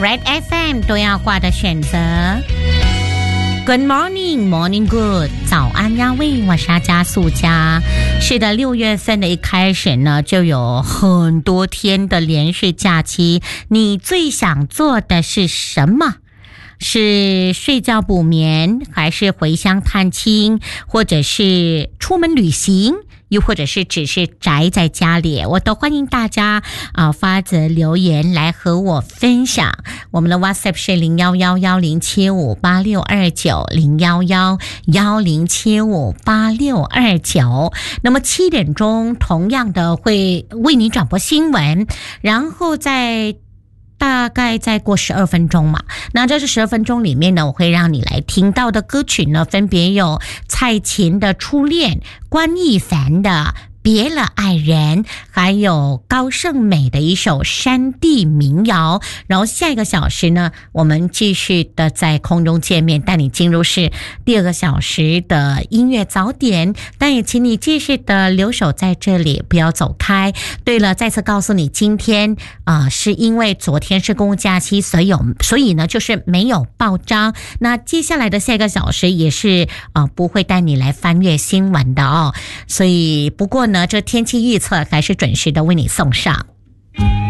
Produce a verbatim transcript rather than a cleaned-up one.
Red F M 都要挂的选择。Good morning, morning good， 早安呀喂，我是阿加素佳。是的，六月份的一开始呢，就有很多天的连续假期。你最想做的是什么？是睡觉补眠，还是回乡探亲，或者是出门旅行，又或者是只是宅在家里？我都欢迎大家啊、呃、发则留言来和我分享。我们的 WhatsApp 是零一一一零七五八六二九 零一一一零七五八六二九。那么七点钟同样的会为你转播新闻，然后在大概再过十二分钟嘛，那这是十二分钟里面呢，我会让你来听到的歌曲呢，分别有蔡琴的《初恋》、关亦凡的《别了爱人》，还有高胜美的一首山地民谣。然后下一个小时呢，我们继续的在空中见面，带你进入是第二个小时的音乐早点，但也请你继续的留守在这里，不要走开。对了，再次告诉你，今天啊、呃，是因为昨天是公共假期，所以有所以呢就是没有报章。那接下来的下一个小时也是啊、呃、不会带你来翻阅新闻的哦。所以不过呢，这天气预测还是准时的为你送上。